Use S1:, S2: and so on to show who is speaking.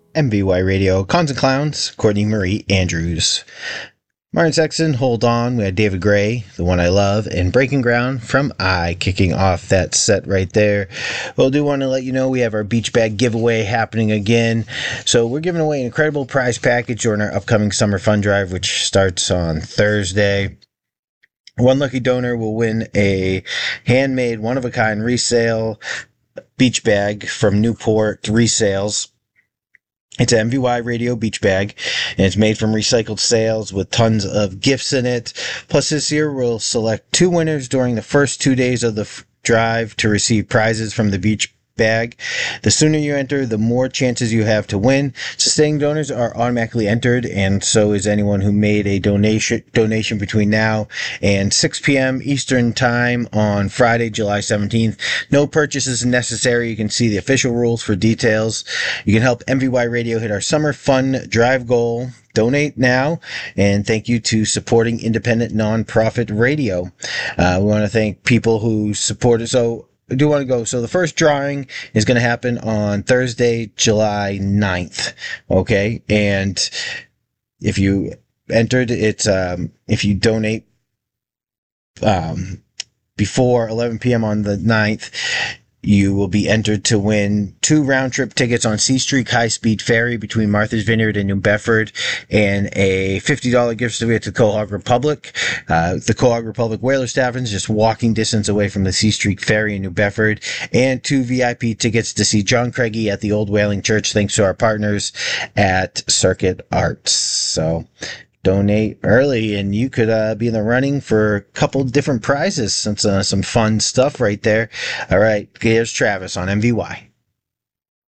S1: MVY Radio, Cons and Clowns, Courtney Marie Andrews. Martin Sexton, Hold On. We had David Gray, The One I Love, and Breaking Ground from I, kicking off that set right there. Well, I do want to let you know we have our beach bag giveaway happening again. So we're giving away an incredible prize package during our upcoming summer fun drive, which starts on Thursday. One lucky donor will win a handmade, one-of-a-kind resale beach bag from Newport Resales. It's an MVY Radio beach bag, and it's made from recycled sails with tons of gifts in it. Plus, this year we'll select 2 winners during the first 2 days of the drive to receive prizes from the beach bag. The sooner you enter, the more chances you have to win. Sustaining donors are automatically entered, and so is anyone who made a donation between now and 6 p.m. Eastern Time on Friday, July 17th. No purchases necessary. You can see the official rules for details. You can help MVY Radio hit our summer fun drive goal. Donate now, and thank you to supporting independent nonprofit radio. We want to thank people who support it. So I do want to go. So the first drawing is going to happen on Thursday, July 9th. Okay. And if you entered, it's, if you donate, before 11 p.m. on the 9th, you will be entered to win 2 round-trip tickets on Sea Streak high-speed ferry between Martha's Vineyard and New Bedford, and a $50 gift certificate to Quahog Republic. The Quahog Republic Whaler Tavern is just walking distance away from the Sea Streak ferry in New Bedford, and 2 VIP tickets to see John Craigie at the Old Whaling Church, thanks to our partners at Circuit Arts. So donate early, and you could be in the running for a couple different prizes. Some fun stuff right there. All right, here's Travis on MVY.